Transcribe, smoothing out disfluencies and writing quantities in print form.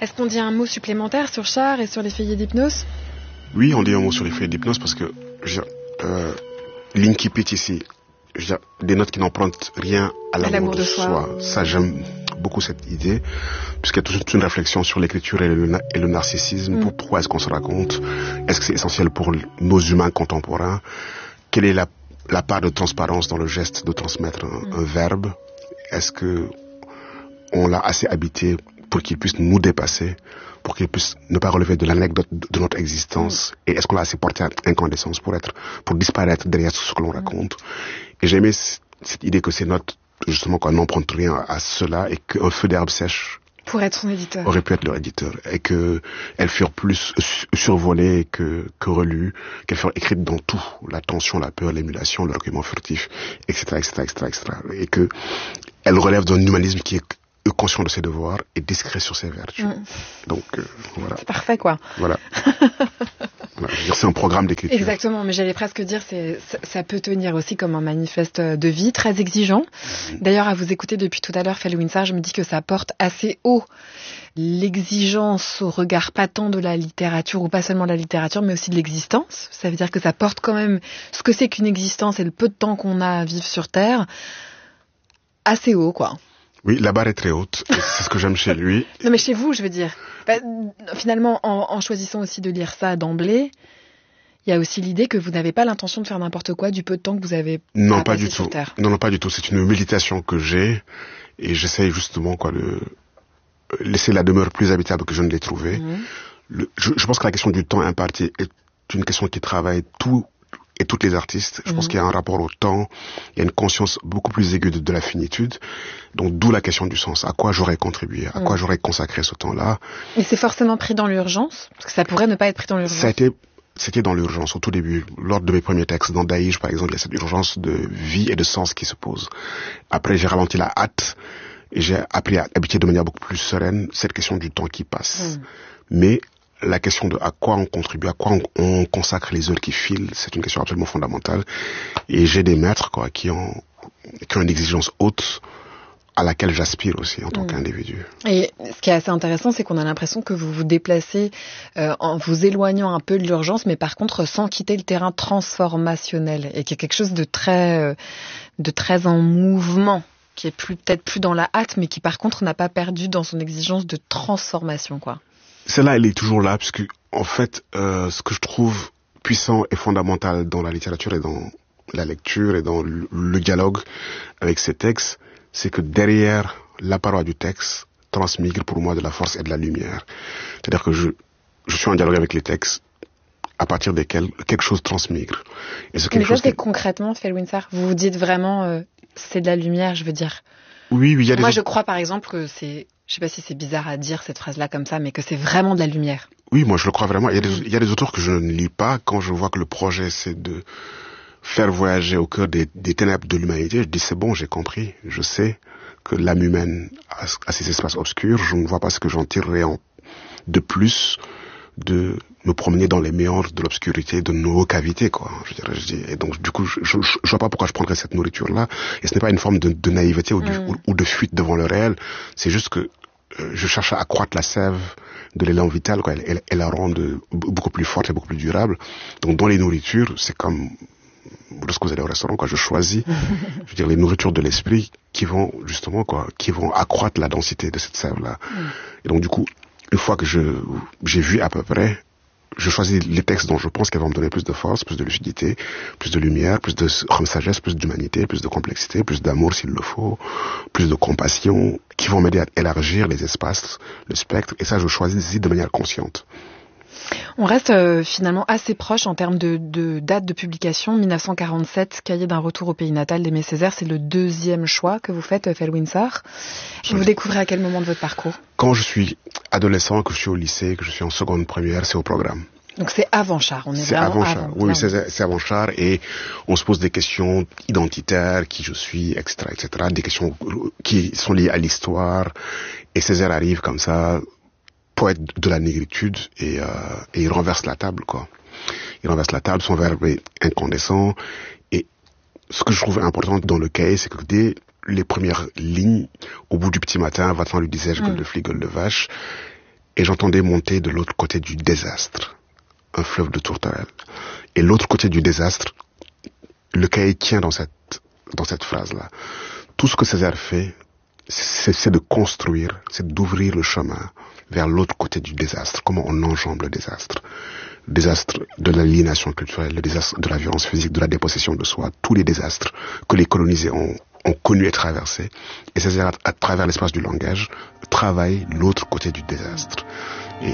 Est-ce qu'on dit un mot supplémentaire sur Char et sur les feuillets d'hypnose? Oui, on dit un mot sur les feuillets d'hypnose parce que l'incipit ici, des notes qui n'empruntent rien à l'amour de soi. Ça, j'aime beaucoup cette idée, puisqu'il y a toute une réflexion sur l'écriture et le narcissisme. Pourquoi est-ce qu'on se raconte? Est-ce que c'est essentiel pour nos humains contemporains? Quelle est la part de transparence dans le geste de transmettre un verbe? Est-ce que on l'a assez habité pour qu'il puisse nous dépasser, pour qu'il puisse ne pas relever de l'anecdote de notre existence? Et est-ce qu'on l'a assez porté à incandescence pour disparaître derrière tout ce que l'on raconte? Et j'ai aimé cette idée que ces notes, justement, qu'on n'emprunte rien à cela, et qu'un feu d'herbe sèche pour être son éditeur aurait pu être leur éditeur, et que elles furent plus survolées que relues, qu'elles furent écrites dans tout, la tension, la peur, l'émulation, le recueillement furtif, etc., et que elles relèvent d'un humanisme qui est conscient de ses devoirs et discret sur ses vertus. Donc voilà. C'est parfait, quoi. Voilà. C'est un programme d'écriture. Exactement, mais j'allais presque dire ça peut tenir aussi comme un manifeste de vie très exigeant. D'ailleurs, à vous écouter depuis tout à l'heure, Felwinsar, je me dis que ça porte assez haut l'exigence au regard pas tant de la littérature, ou pas seulement de la littérature, mais aussi de l'existence. Ça veut dire que ça porte quand même ce que c'est qu'une existence et le peu de temps qu'on a à vivre sur Terre assez haut, quoi. Oui, la barre est très haute. C'est ce que j'aime chez lui. Non, mais chez vous, je veux dire. Finalement, en choisissant aussi de lire ça d'emblée, il y a aussi l'idée que vous n'avez pas l'intention de faire n'importe quoi du peu de temps que vous avez non, à pas passer du sur tout. Terre. Non, pas du tout. C'est une méditation que j'ai et j'essaye justement de laisser la demeure plus habitable que je ne l'ai trouvée. Je pense que la question du temps imparti est une question qui travaille toutes les artistes. Je pense qu'il y a un rapport au temps, il y a une conscience beaucoup plus aiguë de la finitude. Donc d'où la question du sens. À quoi j'aurais contribué? À quoi j'aurais consacré ce temps-là? Mais c'est forcément pris dans l'urgence? Parce que ça pourrait ne pas être pris dans l'urgence. C'était dans l'urgence au tout début. Lors de mes premiers textes, dans Daïch par exemple, il y a cette urgence de vie et de sens qui se pose. Après, j'ai ralenti la hâte et j'ai appris à habiter de manière beaucoup plus sereine cette question du temps qui passe. Mais la question de à quoi on contribue, à quoi on consacre les heures qui filent, c'est une question absolument fondamentale. Et j'ai des maîtres qui ont une exigence haute à laquelle j'aspire aussi en tant qu'individu. Et ce qui est assez intéressant, c'est qu'on a l'impression que vous vous déplacez en vous éloignant un peu de l'urgence, mais par contre sans quitter le terrain transformationnel, et qu'il y a quelque chose de très en mouvement, qui est peut-être plus dans la hâte, mais qui par contre n'a pas perdu dans son exigence de transformation, quoi. Celle-là, elle est toujours là, parce que en fait, ce que je trouve puissant et fondamental dans la littérature et dans la lecture et dans le dialogue avec ces textes, c'est que derrière la parole du texte transmigre pour moi de la force et de la lumière. C'est-à-dire que je suis en dialogue avec les textes à partir desquels quelque chose transmigre. Et c'est quelque chose c'est concrètement, Felwinsar, vous vous dites vraiment c'est de la lumière, je veux dire. Oui, il y a Moi, je crois par exemple que c'est, je sais pas si c'est bizarre à dire cette phrase-là comme ça, mais que c'est vraiment de la lumière. Oui, moi je le crois vraiment. Il y a des auteurs que je ne lis pas quand je vois que le projet c'est de faire voyager au cœur des ténèbres de l'humanité. Je dis c'est bon, j'ai compris, je sais que l'âme humaine a ces espaces obscurs. Je ne vois pas ce que j'en tirerai de plus de me promener dans les méandres de l'obscurité de nos cavités, quoi. Je dis, et donc du coup, je vois pas pourquoi je prendrais cette nourriture-là. Et ce n'est pas une forme de naïveté ou de fuite devant le réel. C'est juste que je cherche à accroître la sève de l'élan vital, quoi, et la rendre beaucoup plus forte et beaucoup plus durable. Donc dans les nourritures, c'est comme lorsque vous allez au restaurant, quoi, je choisis, je veux dire, les nourritures de l'esprit qui vont justement, qui vont accroître la densité de cette sève-là. Et donc du coup, une fois que j'ai vu à peu près, je choisis les textes dont je pense qu'elles vont me donner plus de force, plus de lucidité, plus de lumière, plus de sagesse, plus d'humanité, plus de complexité, plus d'amour s'il le faut, plus de compassion, qui vont m'aider à élargir les espaces, le spectre, et ça je choisis de manière consciente. On reste finalement assez proche en termes de date de publication. 1947, Cahier d'un retour au pays natal d'Aimé Césaire, c'est le deuxième choix que vous faites, Felwinsar. Vous découvrez à quel moment de votre parcours? Quand je suis adolescent, que je suis au lycée, que je suis en seconde première, c'est au programme. Donc c'est avant Char, on est vraiment avant. Oui, c'est avant Char, et on se pose des questions identitaires, qui je suis, etc., etc., des questions qui sont liées à l'histoire, et Césaire arrive comme ça, poète de la négritude, et il renverse la table, quoi. Il renverse la table, son verbe est incandescent, et ce que je trouve important dans le cahier, c'est que dès les premières lignes, au bout du petit matin, va-t'en lui disais-je, gueule de flic, gueule de vache, et j'entendais monter de l'autre côté du désastre un fleuve de tourterelles. Et l'autre côté du désastre, le cahier tient dans cette phrase-là. Tout ce que Césaire fait, c'est de construire, c'est d'ouvrir le chemin vers l'autre côté du désastre. Comment on enjambe le désastre. Le désastre de l'aliénation culturelle, le désastre de la violence physique, de la dépossession de soi, tous les désastres que les colonisés ont connu et traversé. Et Césaire, à travers l'espace du langage, travaille l'autre côté du désastre. Et